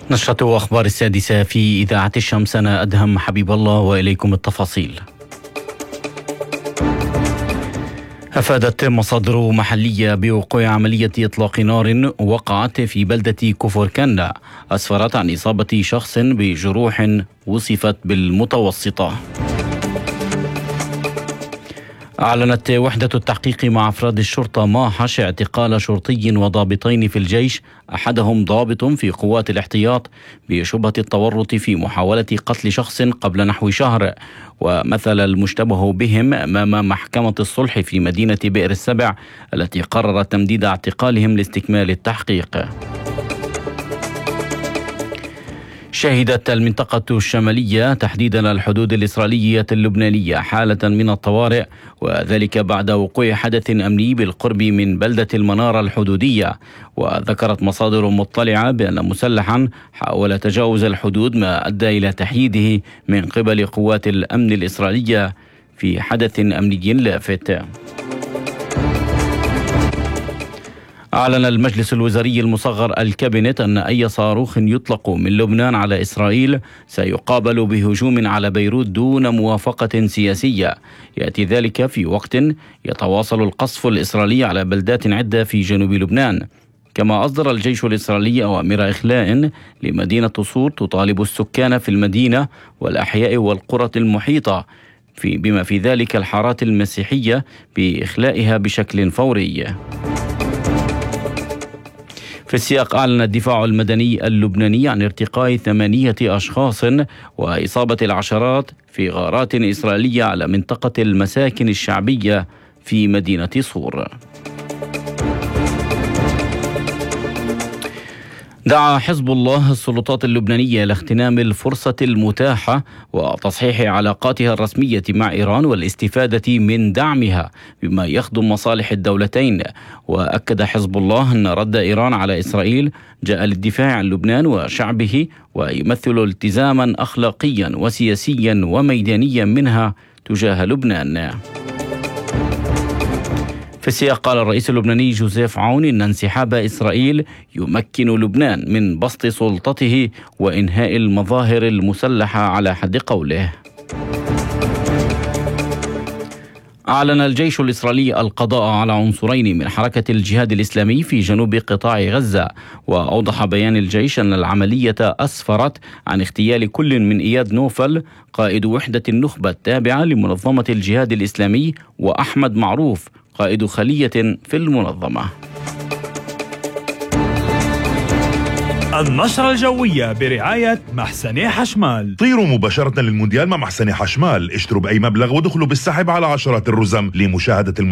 نشرة أخبار السادسة في إذاعة الشمس. أنا أدهم حبيب الله وإليكم التفاصيل. أفادت مصادر محلية بوقوع عملية إطلاق نار وقعت في بلدة كفركان أسفرت عن إصابة شخص بجروح وصفت بالمتوسطة. أعلنت وحدة التحقيق مع أفراد الشرطة ماحش اعتقال شرطي وضابطين في الجيش، أحدهم ضابط في قوات الاحتياط بشبهة التورط في محاولة قتل شخص قبل نحو شهر، ومثل المشتبه بهم أمام محكمة الصلح في مدينة بئر السبع التي قررت تمديد اعتقالهم لاستكمال التحقيق. شهدت المنطقة الشمالية تحديدا الحدود الإسرائيلية اللبنانية حالة من الطوارئ، وذلك بعد وقوع حدث أمني بالقرب من بلدة المنارة الحدودية. وذكرت مصادر مطلعة بأن مسلحا حاول تجاوز الحدود ما أدى إلى تحييده من قبل قوات الأمن الإسرائيلية في حدث أمني لافت. أعلن المجلس الوزاري المصغر الكابينت أن أي صاروخ يطلق من لبنان على إسرائيل سيقابل بهجوم على بيروت دون موافقة سياسية. يأتي ذلك في وقت يتواصل القصف الإسرائيلي على بلدات عدة في جنوب لبنان. كما أصدر الجيش الإسرائيلي أوامر إخلاء لمدينة صور تطالب السكان في المدينة والأحياء والقرى المحيطة بما في ذلك الحارات المسيحية بإخلائها بشكل فوري. في السياق أعلن الدفاع المدني اللبناني عن ارتقاء 8 أشخاص وإصابة العشرات في غارات إسرائيلية على منطقة المساكن الشعبية في مدينة صور. دعا حزب الله السلطات اللبنانية لاغتنام الفرصة المتاحة وتصحيح علاقاتها الرسمية مع إيران والاستفادة من دعمها بما يخدم مصالح الدولتين. وأكد حزب الله أن رد إيران على إسرائيل جاء للدفاع عن لبنان وشعبه ويمثل التزاما أخلاقيا وسياسيا وميدانيا منها تجاه لبنان. في السياق قال الرئيس اللبناني جوزيف عون إن انسحاب إسرائيل يمكن لبنان من بسط سلطته وإنهاء المظاهر المسلحة على حد قوله. أعلن الجيش الإسرائيلي القضاء على عنصرين من حركة الجهاد الإسلامي في جنوب قطاع غزة. وأوضح بيان الجيش أن العملية أسفرت عن اغتيال كل من إياد نوفل قائد وحدة النخبة التابعة لمنظمة الجهاد الإسلامي وأحمد معروف قائد خلية في المنظمة. النشرة الجوية برعاية محسني حشمال. طيروا مباشرة للمونديال مع محسني حشمال، اشتروا بأي مبلغ ودخلوا بالسحب على عشرات الرزم لمشاهدة